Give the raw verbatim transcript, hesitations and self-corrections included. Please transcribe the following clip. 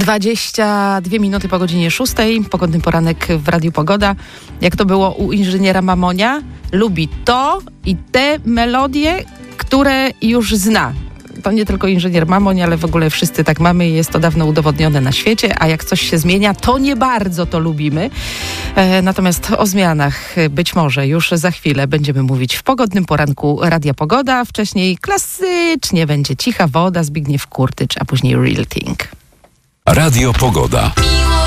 dwadzieścia dwie minuty po godzinie szóstej. Pogodny poranek w Radiu Pogoda. Jak to było u inżyniera Mamonia? Lubi to i te melodie, które już zna. To nie tylko inżynier Mamoń, ale w ogóle wszyscy tak mamy i jest to dawno udowodnione na świecie, a jak coś się zmienia, to nie bardzo to lubimy. E, natomiast o zmianach być może już za chwilę będziemy mówić w pogodnym poranku Radia Pogoda. Wcześniej klasycznie będzie Cicha Woda, Zbigniew Kurtycz, a później Real Thing. Radio Pogoda.